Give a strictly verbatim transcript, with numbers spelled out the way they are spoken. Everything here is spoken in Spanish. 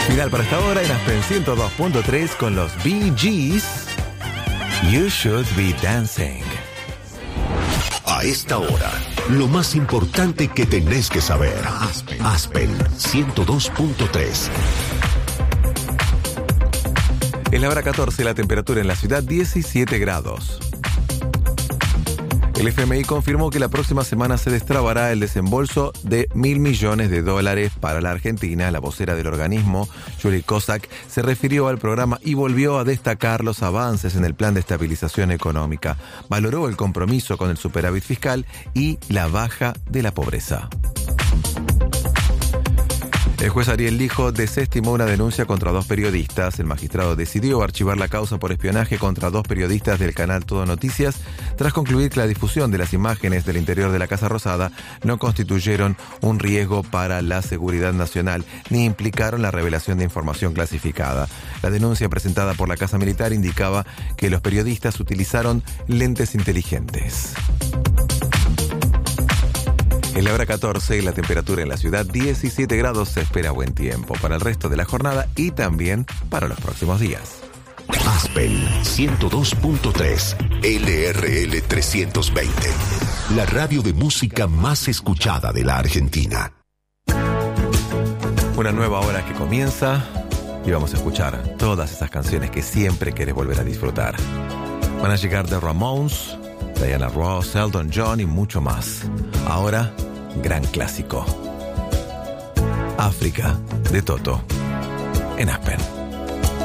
Final para esta hora en Aspen ciento dos punto tres con los Bee Gees. You Should Be Dancing. A esta hora, lo más importante que tenés que saber. Aspen, Aspen ciento dos punto tres. Es la hora catorce, la temperatura en la ciudad diecisiete grados. El F M I confirmó que la próxima semana se destrabará el desembolso de mil millones de dólares para la Argentina. La vocera del organismo, Julie Kozak, se refirió al programa y volvió a destacar los avances en el plan de estabilización económica. Valoró el compromiso con el superávit fiscal y la baja de la pobreza. El juez Ariel Lijo desestimó una denuncia contra dos periodistas. El magistrado decidió archivar la causa por espionaje contra dos periodistas del canal Todo Noticias tras concluir que la difusión de las imágenes del interior de la Casa Rosada no constituyeron un riesgo para la seguridad nacional ni implicaron la revelación de información clasificada. La denuncia presentada por la Casa Militar indicaba que los periodistas utilizaron lentes inteligentes. En la hora catorce, la temperatura en la ciudad diecisiete grados, se espera buen tiempo para el resto de la jornada y también para los próximos días. Aspen ciento dos punto tres, L R L trescientos veinte, la radio de música más escuchada de la Argentina. Una nueva hora que comienza y vamos a escuchar todas esas canciones que siempre querés volver a disfrutar. Van a llegar The Ramones, Diana Ross, Elton John y mucho más. Ahora, gran clásico. África, de Toto, en Aspen.